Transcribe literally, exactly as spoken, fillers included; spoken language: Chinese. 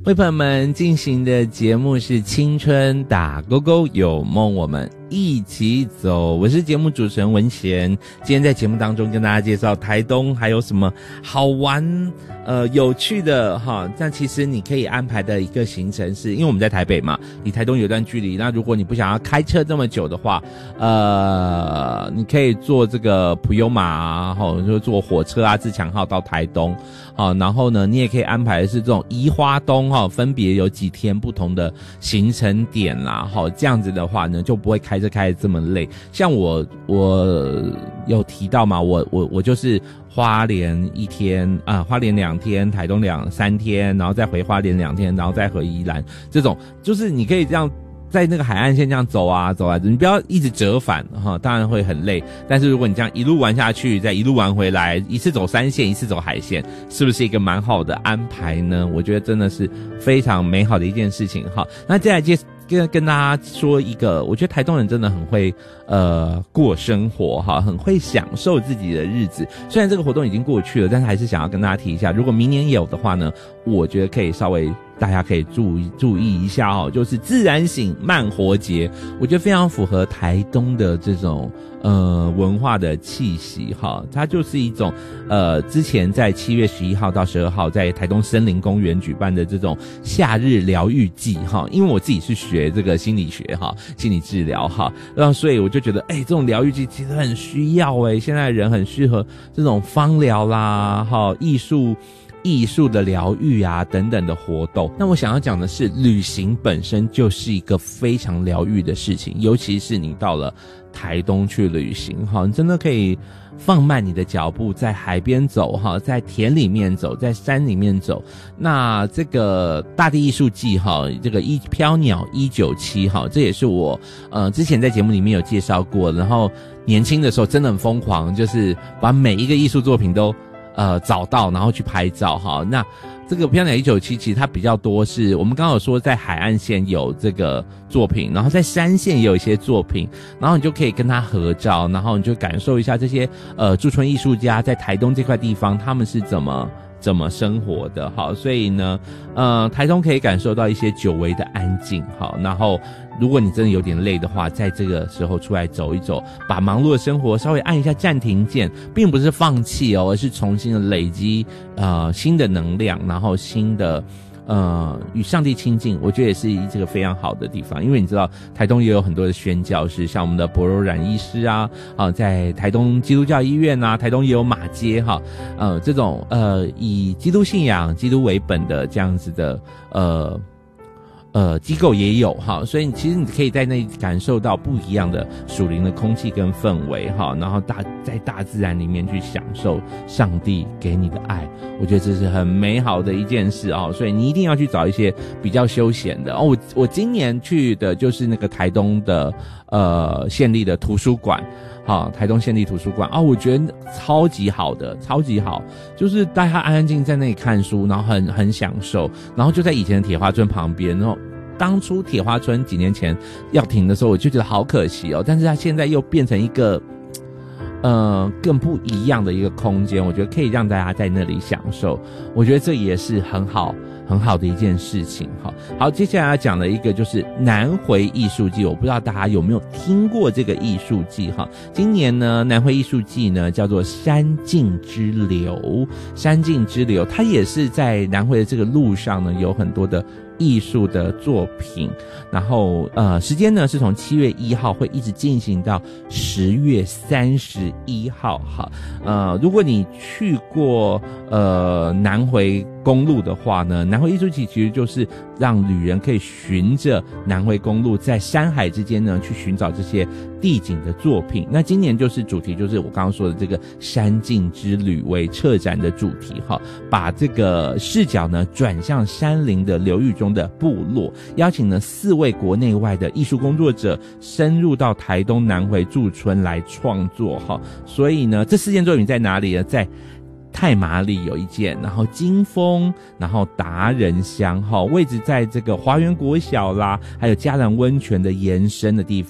为朋友们进行的节目是青春打勾勾，有梦我们一起走。我是节目主持人文贤，今天在节目当中跟大家介绍台东还有什么好玩呃有趣的哈。那其实你可以安排的一个行程是，因为我们在台北嘛，离台东有段距离，那如果你不想要开车这么久的话，呃你可以坐这个普悠玛啊，或者坐火车啊自强号到台东啊，然后呢你也可以安排的是这种宜花东哈，分别有几天不同的行程点啦哈，这样子的话呢就不会开车开得这么累。像我我有提到嘛，我我我就是花莲一天啊，花莲两天，台东两三天，然后再回花莲两天，然后再回宜兰，这种就是你可以这样在那个海岸线这样走啊走啊，你不要一直折返哈，当然会很累。但是如果你这样一路玩下去，再一路玩回来，一次走山线，一次走海线，是不是一个蛮好的安排呢？我觉得真的是非常美好的一件事情哈。那接下来接跟跟大家说一个，我觉得台东人真的很会呃过生活哈，很会享受自己的日子。虽然这个活动已经过去了，但是还是想要跟大家提一下，如果明年有的话呢，我觉得可以稍微大家可以注意注意一下哦，就是自然醒慢活节，我觉得非常符合台东的这种呃文化的气息哈。它就是一种呃之前在七月十一号到十二号在台东森林公园举办的这种夏日疗愈季哈。因为我自己是学这个心理学哈，心理治疗哈，然后所以我就觉得哎，这种疗愈季其实很需要哎，现在人很适合这种芳疗啦哈，艺术。艺术的疗愈啊等等的活动。那我想要讲的是，旅行本身就是一个非常疗愈的事情，尤其是你到了台东去旅行哈，你真的可以放慢你的脚步，在海边走哈，在田里面走，在山里面走。那这个大地艺术季哈，这个一飘鸟一九七哈，这也是我呃之前在节目里面有介绍过，然后年轻的时候真的很疯狂，就是把每一个艺术作品都呃，找到然后去拍照哈。那这个飘鸟一九七其实它比较多是我们刚刚有说在海岸线有这个作品，然后在山线也有一些作品，然后你就可以跟他合照，然后你就感受一下这些呃驻村艺术家在台东这块地方他们是怎么怎么生活的哈。所以呢呃台东可以感受到一些久违的安静哈。然后如果你真的有点累的话，在这个时候出来走一走，把忙碌的生活稍微按一下暂停键，并不是放弃哦，而是重新的累积呃新的能量，然后新的呃与上帝亲近，我觉得也是这个非常好的地方。因为你知道台东也有很多的宣教士，像我们的博柔冉医师啊，啊在台东基督教医院啊，台东也有马街哈，呃这种呃以基督信仰基督为本的这样子的呃呃，机构也有哈，所以其实你可以在那里感受到不一样的属灵的空气跟氛围哈，然后大在大自然里面去享受上帝给你的爱，我觉得这是很美好的一件事啊，所以你一定要去找一些比较休闲的哦。我我今年去的就是那个台东的呃县立的图书馆。好，台东县立图书馆啊，我觉得超级好的，超级好，就是大家安安静静在那里看书，然后很很享受，然后就在以前的铁花村旁边，然后当初铁花村几年前要停的时候，我就觉得好可惜哦，但是它现在又变成一个呃更不一样的一个空间，我觉得可以让大家在那里享受，我觉得这也是很好很好的一件事情哈。好，接下来要讲的一个就是南回艺术季，我不知道大家有没有听过这个艺术季哈。今年呢，南回艺术季呢叫做山境之流，山境之流，它也是在南回的这个路上呢有很多的艺术的作品，然后呃时间呢是从七月一号会一直进行到十月三十一号哈。呃如果你去过呃南回公路的话呢，南回艺术季其实就是让旅人可以循着南回公路在山海之间呢去寻找这些地景的作品。那今年就是主题就是我刚刚说的这个山境之旅为策展的主题哈，把这个视角呢转向山林的流域中的部落，邀请了四位国内外的艺术工作者深入到台东南回驻村来创作哈。所以呢，这四件作品在哪里呢？在太麻里有一件，然后金峰，然后达人乡哈，位置在这个华园国小啦，还有嘉兰温泉的延伸的地方。